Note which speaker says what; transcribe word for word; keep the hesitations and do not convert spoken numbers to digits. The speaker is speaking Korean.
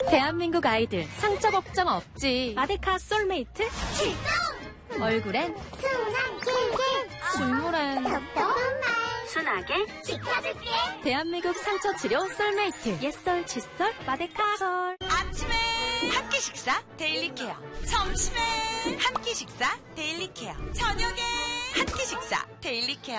Speaker 1: 대한민국 아이들 상처 걱정 없지. 마데카 솔메이트
Speaker 2: 출동!
Speaker 1: 얼굴엔
Speaker 2: 순한 길게
Speaker 1: 중물엔
Speaker 2: 똑똑한 말
Speaker 1: 순하게
Speaker 2: 지켜줄게.
Speaker 1: 대한민국 상처 치료 솔메이트 옛설 칫솔 마데카솔.
Speaker 3: 아침에 한 끼 식사 데일리 케어, 점심에 한 끼 식사 데일리 케어, 저녁에 한 끼 식사 데일리 케어.